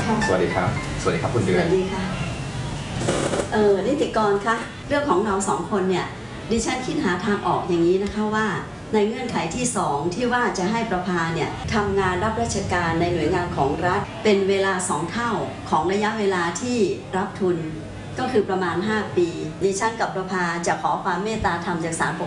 สวัสดีครับสวัสดีครับคุณเดือนสวัสดีค่ะนิติกรคะเรื่องของเราสองคนเนี่ยดิฉันคิดหาทางออกอย่างนี้นะคะว่าในเงื่อนไขที่2ที่ว่าจะให้ประภาเนี่ยทำงานรับราชการในหน่วยงานของรัฐเป็นเวลา2เท่าของระยะเวลาที่รับทุนก็คือประมาณ5 ปีดิฉันกับประภาจะขอความเมตตาธรรมจากศาลปก